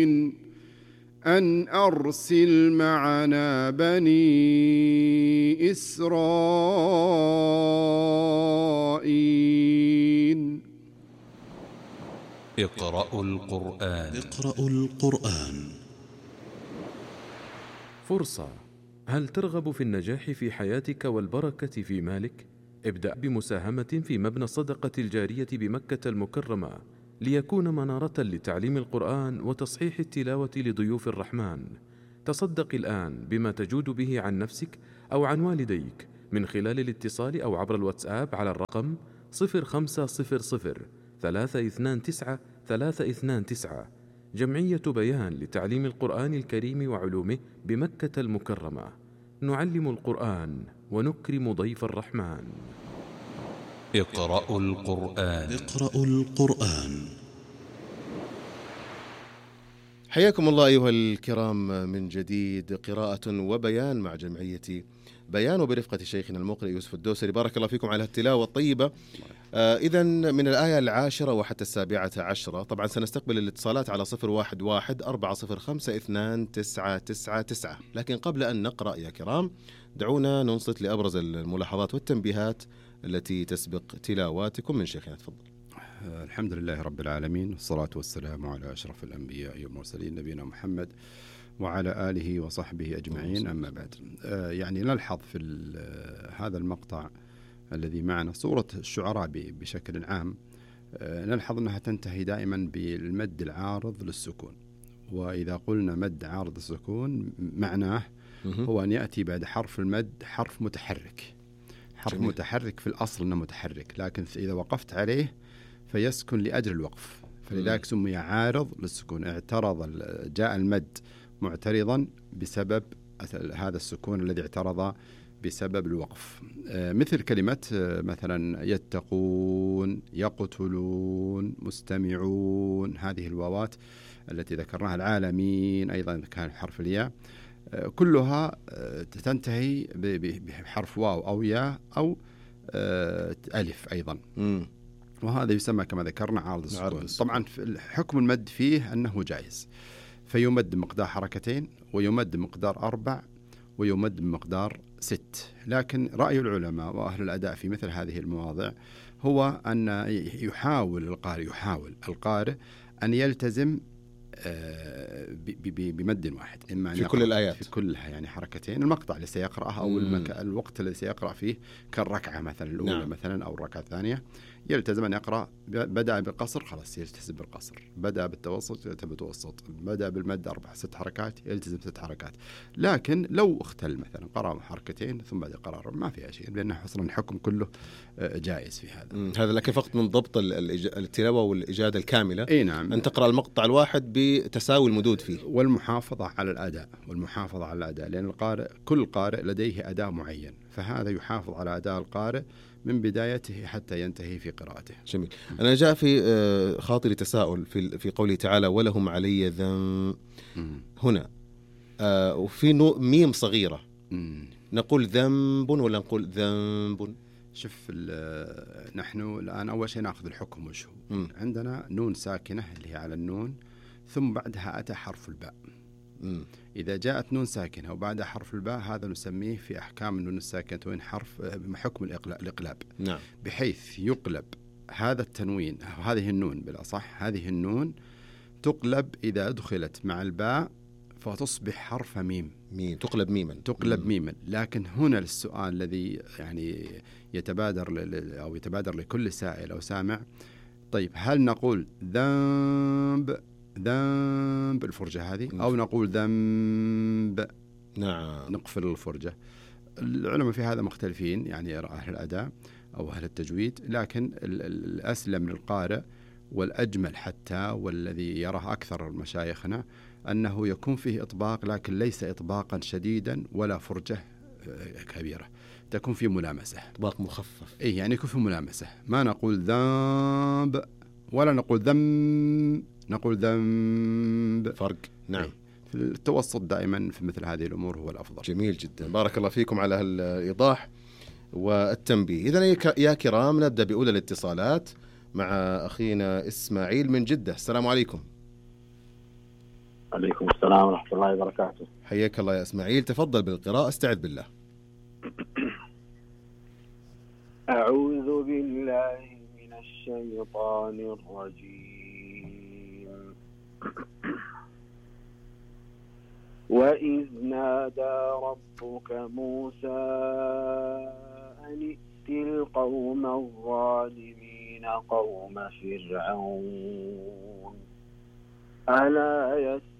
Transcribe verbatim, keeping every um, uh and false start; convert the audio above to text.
أن أرسل معنا بني إسرائيل. اقرأوا القرآن. اقرأوا القرآن. فرصة. هل ترغب في النجاح في حياتك والبركة في مالك؟ ابدأ بمساهمة في مبنى الصدقة الجارية بمكة المكرمة ليكون منارة لتعليم القرآن وتصحيح التلاوة لضيوف الرحمن. تصدق الآن بما تجود به عن نفسك أو عن والديك من خلال الاتصال أو عبر الواتساب على الرقم صفر خمسة صفر صفر ثلاثة اثنان تسعة ثلاثة اثنان تسعة. جمعية بيان لتعليم القرآن الكريم وعلومه بمكة المكرمة. نعلم القرآن ونكرم ضيف الرحمن. اقرأوا القرآن. اقرأوا القرآن. حياكم الله أيها الكرام من جديد، قراءة وبيان مع جمعية بيان وبرفقة شيخنا المقرئ يوسف الدوسري. بارك الله فيكم على التلاوة الطيبة. آه إذن من الآية العاشرة وحتى السابعة عشرة. طبعا سنستقبل الاتصالات على صفر واحد واحد أربعة صفر خمسة اثنان تسعة تسعة تسعة. لكن قبل أن نقرأ يا كرام دعونا ننصت لأبرز الملاحظات والتنبيهات التي تسبق تلاواتكم من شيخنا. تفضل. الحمد لله رب العالمين، والصلاة والسلام على أشرف الأنبياء والمرسلين نبينا محمد وعلى آله وصحبه أجمعين. أما بعد، يعني نلحظ في هذا المقطع الذي معنا صورة الشعراء بشكل عام، نلحظ أنها تنتهي دائما بالمد العارض للسكون. وإذا قلنا مد عارض السكون معناه هو أن يأتي بعد حرف المد حرف متحرك. حرف جميل. متحرك في الأصل أنه متحرك، لكن إذا وقفت عليه فيسكن لأجل الوقف، فلذلك سمي عارض للسكون. اعترض، جاء المد معترضا بسبب هذا السكون الذي اعترض بسبب الوقف. مثل كلمة مثلا يتقون، يقتلون، مستمعون، هذه الواوات التي ذكرناها، العالمين أيضا كان حرف الياء، كلها تنتهي بحرف واو أو ياء أو ألف أيضا. م. وهذا يسمى كما ذكرنا عارض السكون. طبعا حكم المد فيه أنه جائز، فيمد مقدار حركتين ويمد مقدار أربع ويمد مقدار ست. لكن رأي العلماء وأهل الأداء في مثل هذه المواضع هو أن يحاول القارئ يحاول القارئ أن يلتزم بمد واحد، إما في كل الآيات في كلها، يعني حركتين. المقطع اللي سيقرأها أو المك... الوقت الذي سيقرأ فيه كالركعة مثلا الأولى، نعم. مثلا أو الركعة الثانية، يلتزم أن يقرأ. بدأ بالقصر خلاص يلتزم بالقصر، بدأ بالتوسط يلتزم بالتوسط، بدأ بالمد أربع ست حركات يلتزم ست حركات. لكن لو اختل مثلا قرأ حركتين ثم بدأ قرأ ما فيها شيء، لأن أصلا الحكم كله جائز في هذا. مم. هذا لكن فقط من ضبط التلاوة والإجادة الكاملة. أي نعم. أن تقرأ المقطع الواحد بتساوي المدود فيه، والمحافظة على الأداء والمحافظة على الأداء، لأن القارئ كل قارئ لديه أداء معين، فهذا يحافظ على أداء القارئ من بدايته حتى ينتهي في قراءته. جميل. أنا جاء في خاطري تساؤل في في قوله تعالى ولهم علي ذنب هنا، وفي ميم صغيرة، مم. نقول ذنب ولا نقول ذنب؟ شوف، نحن الآن أول شيء نأخذ الحكم وش هو. عندنا نون ساكنة اللي هي على النون، ثم بعدها أتى حرف الباء. مم. إذا جاءت نون ساكنة وبعدها حرف الباء هذا نسميه في أحكام النون الساكنة وين حرف حكم الإقلاب. نعم. بحيث يقلب هذا التنوين، هذه النون بالأصح، هذه النون تقلب إذا أدخلت مع الباء فتصبح حرف ميم. ميم تقلب ميما. تقلب مم. ميما. لكن هنا السؤال الذي يعني يتبادر أو يتبادر لكل سائل أو سامع، طيب هل نقول ذنب ذنب الفرجة هذه أو نقول ذنب؟ نعم. نقفل الفرجة. العلماء في هذا مختلفين، يعني أهل الأداء أو أهل التجويد، لكن الأسلم للقارئ والأجمل حتى والذي يراه أكثر مشايخنا أنه يكون فيه إطباق، لكن ليس إطباقا شديدا ولا فرجة كبيرة، تكون فيه ملامسة، إطباق مخفف. إيه يعني يكون فيه ملامسة، ما نقول ذنب ولا نقول ذنب، نقول ذنب. فرق. نعم. إيه. في التوسط دائما في مثل هذه الأمور هو الأفضل. جميل جدا، بارك الله فيكم على هالإيضاح والتنبيه. إذن يا كرام نبدأ بأولى الاتصالات مع أخينا إسماعيل من جدة. السلام عليكم. عليكم السلام ورحمة الله وبركاته. حياك الله يا إسماعيل، تفضل بالقراءة، استعذ بالله. أعوذ بالله من الشيطان الرجيم. وإذ نادى ربك موسى أن ائت القوم الظالمين قوم فرعون ألا يستطيعون